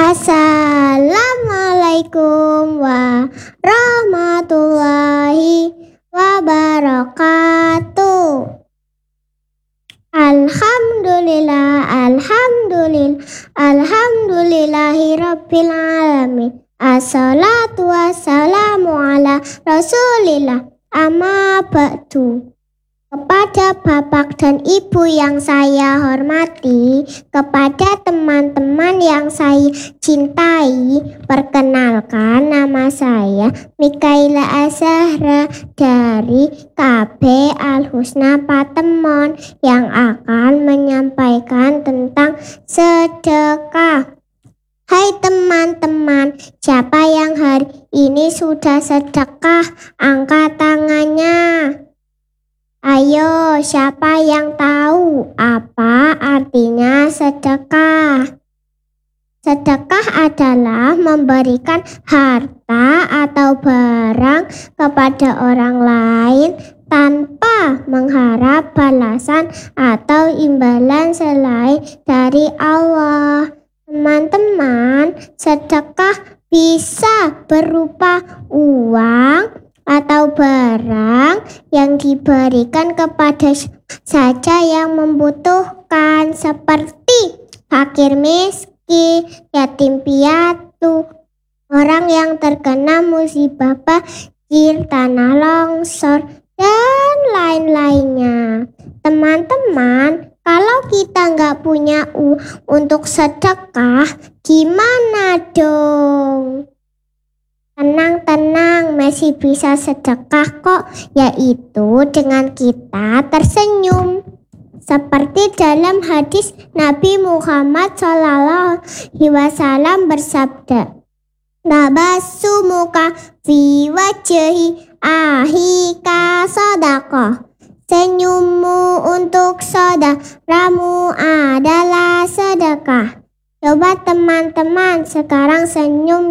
Assalamualaikum warahmatullahi wabarakatuh. Alhamdulillahi rabbil alamin. Assalatu wassalamu ala rasulillah. Amma ba'du. Kepada Bapak dan Ibu yang saya hormati, kepada teman-teman yang saya cintai, perkenalkan nama saya Mikaila Azahra dari KB Al-Husna Patemon yang akan menyampaikan tentang sedekah. Hai teman-teman, siapa yang hari ini sudah sedekah? Angkat tangannya. Ayo, siapa yang tahu apa artinya sedekah? Sedekah adalah memberikan harta atau barang kepada orang lain tanpa mengharap balasan atau imbalan selain dari Allah. Teman-teman, sedekah bisa berupa uang atau barang yang diberikan kepada saja yang membutuhkan, seperti fakir miskin, yatim piatu, orang yang terkena musibah banjir, tanah longsor, dan lain-lainnya. Teman-teman, kalau kita nggak punya uang untuk sedekah, gimana dong? Tenang, masih bisa sedekah kok, yaitu dengan kita tersenyum. Seperti dalam hadis Nabi Muhammad SAW bersabda, "Tabasumuka fi wajhi ahika sedekah." Senyummu untuk saudaramu adalah sedekah. Coba teman-teman sekarang senyum